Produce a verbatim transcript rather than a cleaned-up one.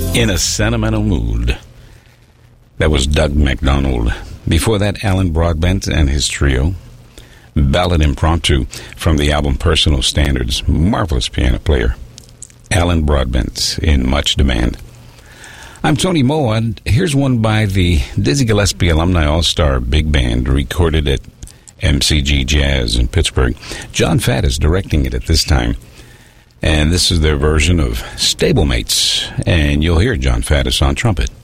In a Sentimental Mood. That was Doug MacDonald. Before that, Alan Broadbent and his trio. Ballad Impromptu from the album Personal Standards. Marvelous piano player. Alan Broadbent in much demand. I'm Tony Moa, and here's one by the Dizzy Gillespie Alumni All-Star Big Band, recorded at M C G Jazz in Pittsburgh. John Fatt is directing it at this time. And this is their version of Stablemates. And you'll hear John Faddis on trumpet.